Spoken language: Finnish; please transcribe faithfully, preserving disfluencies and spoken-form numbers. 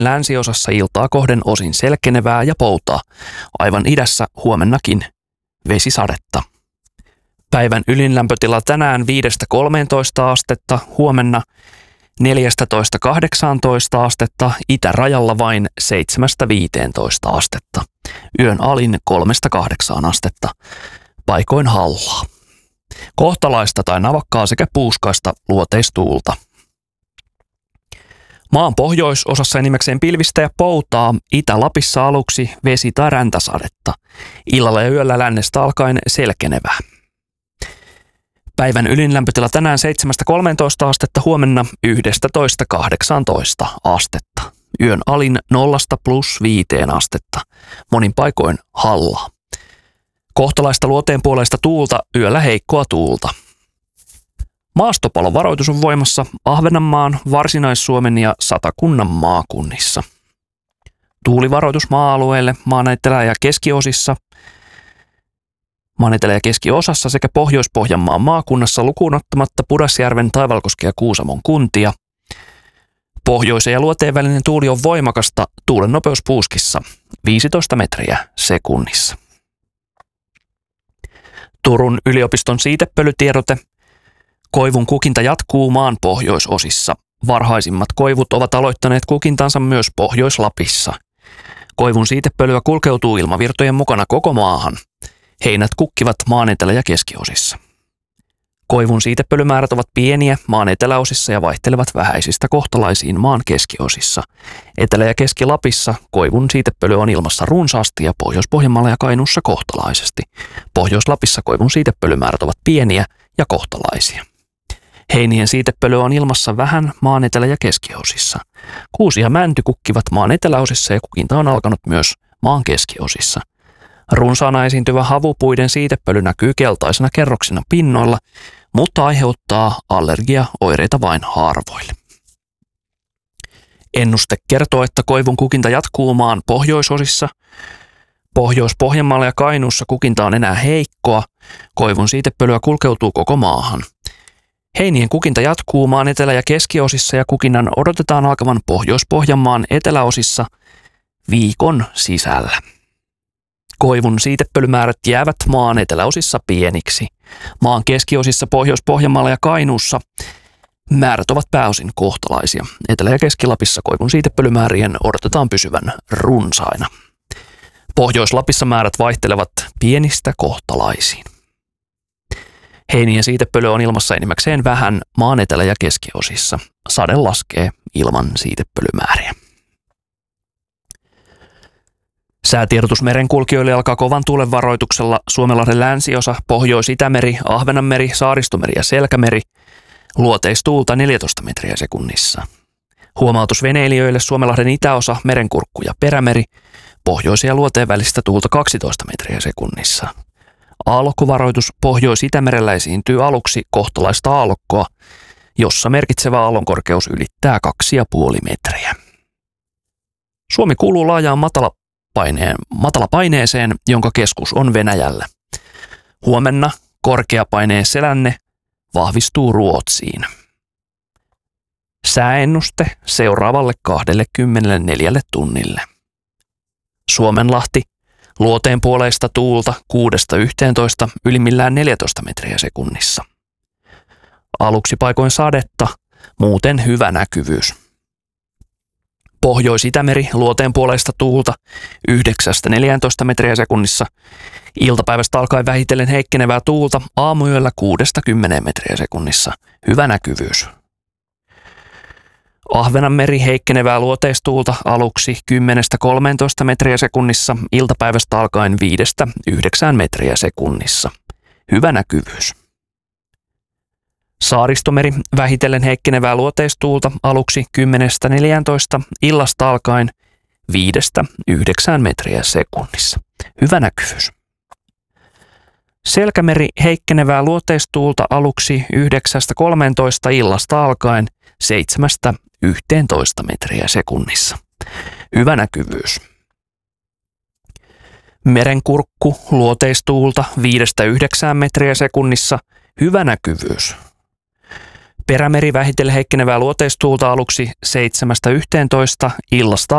länsiosassa iltaa kohden osin selkenevää ja poutaa. Aivan idässä huomennakin vesisadetta. Päivän ylinlämpötila tänään viidestä kolmeentoista astetta, huomenna neljästätoista kahdeksaantoista astetta, itärajalla vain seitsemästä viiteentoista astetta. Yön alin kolmesta kahdeksaan astetta, paikoin hallaa. Kohtalaista tai navakkaa sekä puuskaista luoteistuulta. Maan pohjoisosassa enimmäkseen pilvistä ja poutaa, Itä-Lapissa aluksi vesi- tai räntäsadetta. Illalla ja yöllä lännestä alkaen selkenevää. Päivän ylinlämpötila tänään seitsemästä kolmeentoista astetta, huomenna yhdestätoista kahdeksaantoista astetta. Yön alin nollasta plus viiteen astetta. Monin paikoin hallaa. Kohtalaista luoteenpuoleista tuulta, yöllä heikkoa tuulta. Maastopalon varoitus on voimassa Ahvenanmaan, Varsinais-Suomen ja Satakunnan maakunnissa. Tuulivaroitus maa-alueelle maan etelä- ja keskiosissa, maan etelä- ja keskiosassa sekä Pohjois-Pohjanmaan maakunnassa lukuun ottamatta Pudasjärven, Taivalkosken ja Kuusamon kuntia. Pohjoisen ja luoteen välinen tuuli on voimakasta, tuulen nopeus puuskissa viisitoista metriä sekunnissa. Turun yliopiston siitepölytiedote. Koivun kukinta jatkuu maan pohjoisosissa. Varhaisimmat koivut ovat aloittaneet kukintansa myös Pohjois-Lapissa. Koivun siitepölyä kulkeutuu ilmavirtojen mukana koko maahan. Heinät kukkivat maan etelä- ja keskiosissa. Koivun siitepölymäärät ovat pieniä maan eteläosissa ja vaihtelevat vähäisistä kohtalaisiin maan keskiosissa. Etelä- ja Keski-Lapissa koivun siitepöly on ilmassa runsaasti ja Pohjois-Pohjanmaalla ja Kainuussa kohtalaisesti. Pohjois-Lapissa koivun siitepölymäärät ovat pieniä ja kohtalaisia. Heinien siitepöly on ilmassa vähän maan etelä- ja keskiosissa. Kuusi ja mänty kukkivat maan eteläosissa ja kukinta on alkanut myös maan keskiosissa. Runsaana esiintyvä havupuiden siitepöly näkyy keltaisena kerroksina pinnoilla, mutta aiheuttaa allergiaoireita vain harvoille. Ennuste kertoo, että koivun kukinta jatkuu maan pohjoisosissa. Pohjois-Pohjanmaalla ja Kainuussa kukinta on enää heikkoa. Koivun siitepölyä kulkeutuu koko maahan. Heinien kukinta jatkuu maan etelä- ja keskiosissa ja kukinnan odotetaan alkavan Pohjois-Pohjanmaan eteläosissa viikon sisällä. Koivun siitepölymäärät jäävät maan eteläosissa pieniksi. Maan keskiosissa Pohjois-Pohjanmaalla ja Kainuussa määrät ovat pääosin kohtalaisia. Etelä- ja Keski-Lapissa koivun siitepölymäärien odotetaan pysyvän runsaina. Pohjois-Lapissa määrät vaihtelevat pienistä kohtalaisiin. Heinien siitepöly on ilmassa enimmäkseen vähän maan etelä- ja keskiosissa. Sade laskee ilman siitepölymääriä. Säätiedotus merenkulkijoille alkaa kovan tuulen varoituksella Suomenlahden länsiosa, Pohjois-Itämeri, Ahvenanmeri, Saaristomeri ja Selkämeri. Luoteistuulta neljätoista metriä sekunnissa. Huomautus veneilijöille Suomenlahden itäosa, Merenkurkku ja Perämeri. Pohjois- ja luoteen välistä tuulta kaksitoista metriä sekunnissa. Aallokkovaroitus Pohjois-Itämerellä esiintyy aluksi kohtalaista aallokkoa, jossa merkitsevä aallonkorkeus ylittää kaksi pilkku viisi metriä. Suomi kuuluu laajaan matalapaineen, matalapaineeseen, jonka keskus on Venäjällä. Huomenna korkeapaineen selänne vahvistuu Ruotsiin. Sääennuste seuraavalle kaksikymmentäneljä tunnille. Suomenlahti, luoteen puoleista tuulta kuudesta yhteentoista, ylimmillään neljätoista metriä sekunnissa. Aluksi paikoin sadetta, muuten hyvä näkyvyys. Pohjois-Itämeri, luoteen puoleista tuulta yhdeksästä neljääntoista metriä sekunnissa. Iltapäivästä alkaen vähitellen heikkenevää tuulta, aamuyöllä kuudesta kymmeneen metriä sekunnissa. Hyvä näkyvyys. Ahvenanmeri, heikkenevää luoteistuulta aluksi kymmenestä kolmeentoista metriä sekunnissa, iltapäivästä alkaen viidestä yhdeksään metriä sekunnissa. Hyvä näkyvyys. Saaristomeri, vähitellen heikkenevää luoteistuulta aluksi kymmenestä neljääntoista, illasta alkaen viidestä yhdeksään metriä sekunnissa. Hyvä näkyvyys. Selkämeri, heikkenevää luoteistuulta aluksi yhdeksästä kolmeentoista, illasta alkaen seitsemästä yhteentoista metriä sekunnissa. Hyvä näkyvyys. Merenkurkku, luoteistuulta viidestä yhdeksään metriä sekunnissa. Hyvä näkyvyys. Perämeri, vähitellen heikkenevää luoteistuulta aluksi seitsemästä yhteentoista, illasta